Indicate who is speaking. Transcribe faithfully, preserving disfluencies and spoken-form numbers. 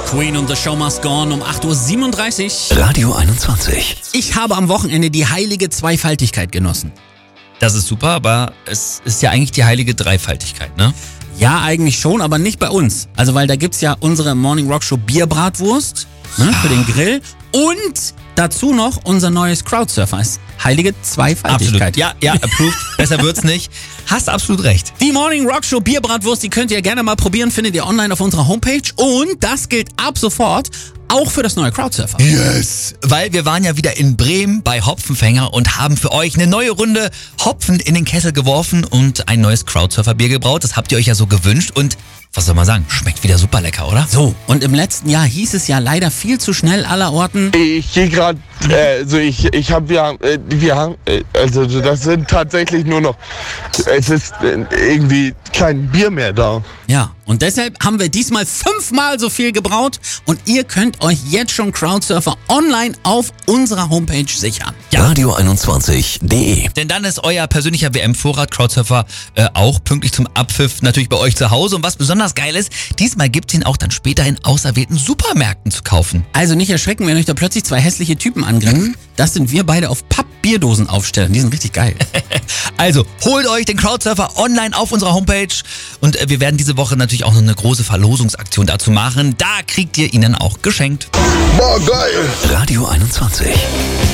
Speaker 1: Queen und The Show Must Go On um acht Uhr siebenunddreißig.
Speaker 2: Radio einundzwanzig.
Speaker 1: Ich habe am Wochenende die heilige Zweifaltigkeit genossen.
Speaker 3: Das ist super, aber es ist ja eigentlich die heilige Dreifaltigkeit, ne?
Speaker 1: Ja, eigentlich schon, aber nicht bei uns. Also, weil da gibt's ja unsere Morning Rock Show Bierbratwurst, ne, für den Grill und dazu noch unser neues Crowdsurfer. Ist heilige Zweifaltigkeit.
Speaker 3: Absolut. Ja, ja, approved. Besser wird's nicht. Hast absolut recht.
Speaker 1: Die Morning Rock Show Bierbratwurst, die könnt ihr gerne mal probieren, findet ihr online auf unserer Homepage und das gilt ab sofort auch für das neue Crowdsurfer.
Speaker 3: Yes! Weil wir waren ja wieder in Bremen bei Hopfenfänger und haben für euch eine neue Runde Hopfen in den Kessel geworfen und ein neues Crowdsurfer-Bier gebraut. Das habt ihr euch ja so gewünscht und was soll man sagen, schmeckt wieder super lecker, oder?
Speaker 1: So, und im letzten Jahr hieß es ja leider viel zu schnell allerorten.
Speaker 4: Ich gehe gerade, äh, also ich, ich habe ja, äh, wir haben, äh, also das sind tatsächlich nur noch, es ist äh, irgendwie kein Bier mehr da.
Speaker 1: Ja, und deshalb haben wir diesmal fünfmal so viel gebraut und ihr könnt euch jetzt schon Crowdsurfer online auf unserer Homepage sichern.
Speaker 3: Ja.
Speaker 2: Radio einundzwanzig punkt de.
Speaker 3: Denn dann ist euer persönlicher W M-Vorrat Crowdsurfer äh, auch pünktlich zum Abpfiff natürlich bei euch zu Hause. Und was besonders geil ist, diesmal gibt's ihn auch dann später in auserwählten Supermärkten zu kaufen.
Speaker 1: Also nicht erschrecken, wenn euch da plötzlich zwei hässliche Typen angrinsen. Das sind wir beide auf Pappbierdosen aufstellen. Die sind richtig geil.
Speaker 3: Also holt euch den Crowdsurfer online auf unserer Homepage und äh, wir werden diese Woche natürlich auch noch eine große Verlosungsaktion dazu machen. Da kriegt ihr ihn dann auch geschenkt.
Speaker 4: Boah, geil!
Speaker 2: Radio einundzwanzig.